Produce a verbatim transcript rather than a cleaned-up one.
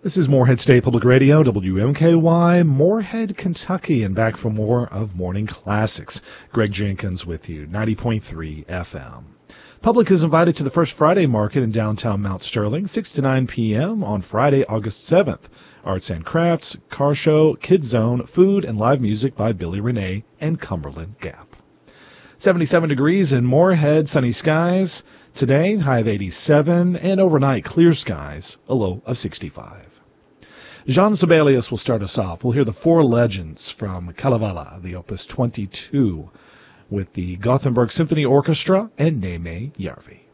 This is Moorhead State Public Radio, W M K Y, Moorhead, Kentucky, and back for more of Morning Classics. Greg Jenkins with you, ninety point three F M. Public is invited to the First Friday Market in downtown Mount Sterling, six to nine p.m. on Friday, August seventh. Arts and crafts, car show, kids zone, food, and live music by Billy Renee and Cumberland Gap. seventy-seven degrees in Moorhead, sunny skies. Today, high of eighty-seven, and overnight clear skies, a low of sixty-five. Jean Sibelius will start us off. We'll hear the Four Legends from Kalevala, the Opus twenty-two, with the Gothenburg Symphony Orchestra and Neme Järvi.